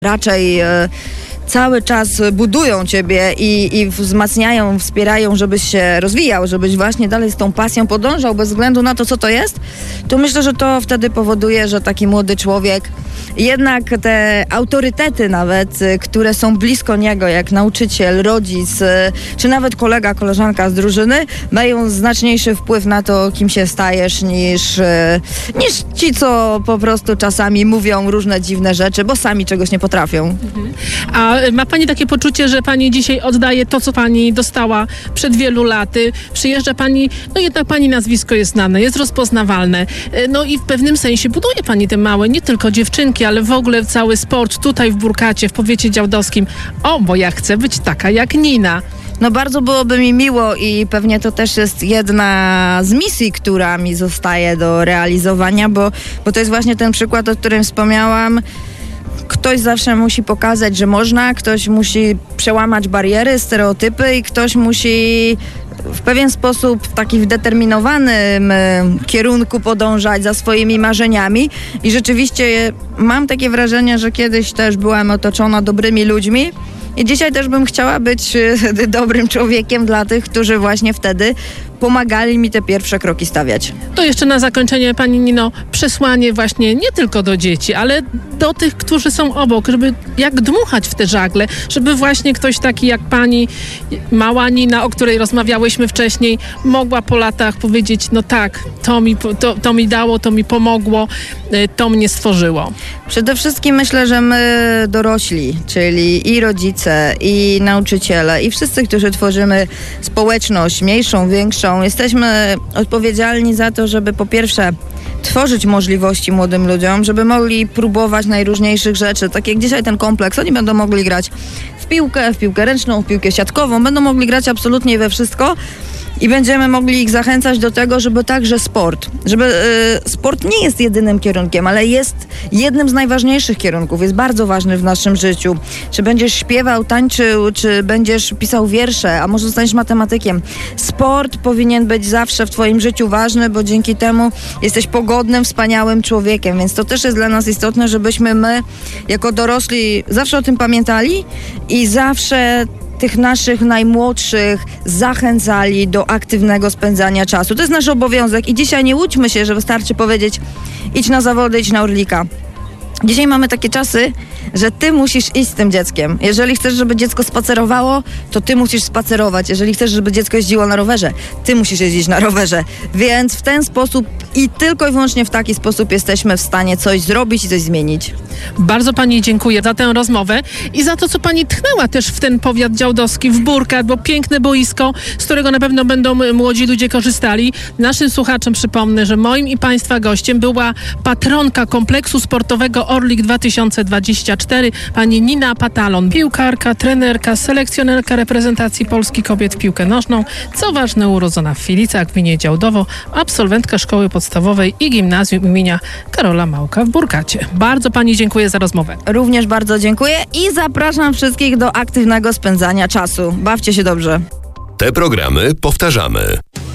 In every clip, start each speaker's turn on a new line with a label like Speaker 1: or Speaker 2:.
Speaker 1: raczej cały czas budują ciebie i wzmacniają, wspierają, żebyś się rozwijał, żebyś właśnie dalej z tą pasją podążał bez względu na to, co to jest, to myślę, że to wtedy powoduje, że taki młody człowiek jednak te autorytety nawet, które są blisko niego, jak nauczyciel, rodzic, czy nawet kolega, koleżanka z drużyny, mają znaczniejszy wpływ na to, kim się stajesz, niż ci, co po prostu czasami mówią różne dziwne rzeczy, bo sami czegoś nie potrafią.
Speaker 2: A ma pani takie poczucie, że pani dzisiaj oddaje to, co pani dostała przed wielu laty? Przyjeżdża pani, no jednak pani nazwisko jest znane, jest rozpoznawalne. No i w pewnym sensie buduje pani te małe, nie tylko dziewczynki, ale w ogóle cały sport tutaj w Burkacie, w powiecie działdowskim. O, bo ja chcę być taka jak Nina.
Speaker 1: No bardzo byłoby mi miło i pewnie to też jest jedna z misji, która mi zostaje do realizowania, bo to jest właśnie ten przykład, o którym wspomniałam. Ktoś zawsze musi pokazać, że można, ktoś musi przełamać bariery, stereotypy i ktoś musi w pewien sposób w takim zdeterminowanym kierunku podążać za swoimi marzeniami i rzeczywiście mam takie wrażenie, że kiedyś też byłam otoczona dobrymi ludźmi i dzisiaj też bym chciała być dobrym człowiekiem dla tych, którzy właśnie wtedy pomagali mi te pierwsze kroki stawiać.
Speaker 2: To jeszcze na zakończenie, pani Nino, przesłanie właśnie nie tylko do dzieci, ale do tych, którzy są obok, żeby jak dmuchać w te żagle, żeby właśnie ktoś taki jak pani, mała Nina, o której rozmawiałyśmy wcześniej, mogła po latach powiedzieć, no tak, to mi dało, to mi pomogło, to mnie stworzyło.
Speaker 1: Przede wszystkim myślę, że my dorośli, czyli i rodzice, i nauczyciele, i wszyscy, którzy tworzymy społeczność mniejszą, większą, jesteśmy odpowiedzialni za to, żeby po pierwsze tworzyć możliwości młodym ludziom, żeby mogli próbować najróżniejszych rzeczy. Tak jak dzisiaj ten kompleks, oni będą mogli grać w piłkę ręczną, w piłkę siatkową, będą mogli grać absolutnie we wszystko i będziemy mogli ich zachęcać do tego, żeby także sport nie jest jedynym kierunkiem, ale jest jednym z najważniejszych kierunków, jest bardzo ważny w naszym życiu. Czy będziesz śpiewał, tańczył, czy będziesz pisał wiersze, a może zostaniesz matematykiem. Sport powinien być zawsze w twoim życiu ważny, bo dzięki temu jesteś pogodnym, wspaniałym człowiekiem, więc to też jest dla nas istotne, żebyśmy my jako dorośli zawsze o tym pamiętali i zawsze tych naszych najmłodszych zachęcali do aktywnego spędzania czasu. To jest nasz obowiązek i dzisiaj nie łudźmy się, że wystarczy powiedzieć idź na zawody, idź na Orlika. Dzisiaj mamy takie czasy, że ty musisz iść z tym dzieckiem. Jeżeli chcesz, żeby dziecko spacerowało, to ty musisz spacerować. Jeżeli chcesz, żeby dziecko jeździło na rowerze, ty musisz jeździć na rowerze. Więc w ten sposób i tylko i wyłącznie w taki sposób jesteśmy w stanie coś zrobić i coś zmienić.
Speaker 2: Bardzo pani dziękuję za tę rozmowę i za to, co pani tchnęła też w ten powiat działdowski, w Burkat, bo piękne boisko, z którego na pewno będą młodzi ludzie korzystali. Naszym słuchaczom przypomnę, że moim i państwa gościem była patronka kompleksu sportowego Orlik 2024, pani Nina Patalon, piłkarka, trenerka, selekcjonerka reprezentacji Polski kobiet w piłkę nożną, co ważne urodzona w Filicach w gminie Działdowo, absolwentka szkoły podstawowej i gimnazjum imienia Karola Małka w Burkacie. Bardzo pani dziękuję za rozmowę.
Speaker 1: Również bardzo dziękuję i zapraszam wszystkich do aktywnego spędzania czasu. Bawcie się dobrze.
Speaker 3: Te programy powtarzamy.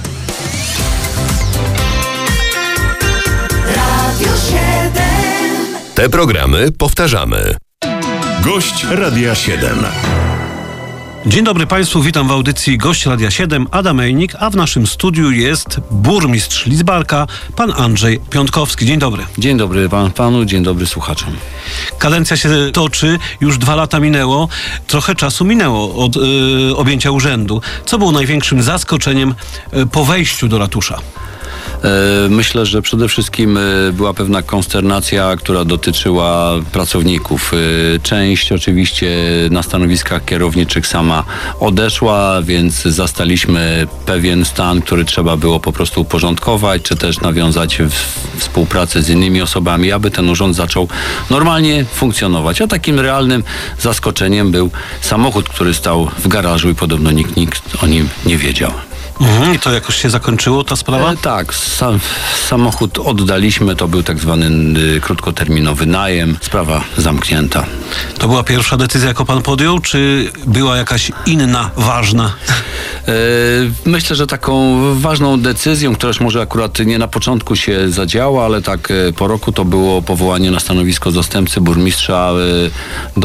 Speaker 3: Te programy powtarzamy.
Speaker 4: Gość Radia 7.
Speaker 5: Dzień dobry Państwu, witam w audycji Gość Radia 7, Adam Ejnik, a w naszym studiu jest burmistrz Lidzbarka, pan Andrzej Piątkowski. Dzień dobry.
Speaker 6: Dzień dobry panu, dzień dobry słuchaczom.
Speaker 5: Kadencja się toczy, już 2 lata minęło, trochę czasu minęło od objęcia urzędu. Co było największym zaskoczeniem po wejściu do ratusza?
Speaker 6: Myślę, że przede wszystkim była pewna konsternacja, która dotyczyła pracowników. Część oczywiście na stanowiskach kierowniczych sama odeszła, więc zastaliśmy pewien stan, który trzeba było po prostu uporządkować, czy też nawiązać współpracę z innymi osobami, aby ten urząd zaczął normalnie funkcjonować. A takim realnym zaskoczeniem był samochód, który stał w garażu i podobno nikt o nim nie wiedział.
Speaker 5: I to jakoś się zakończyło, ta sprawa?
Speaker 6: Tak, samochód oddaliśmy, to był tak zwany krótkoterminowy najem, sprawa zamknięta.
Speaker 5: To była pierwsza decyzja, jaką pan podjął, czy była jakaś inna, ważna?
Speaker 6: Myślę, że taką ważną decyzją, która już może akurat nie na początku się zadziała, ale tak po roku to było powołanie na stanowisko zastępcy burmistrza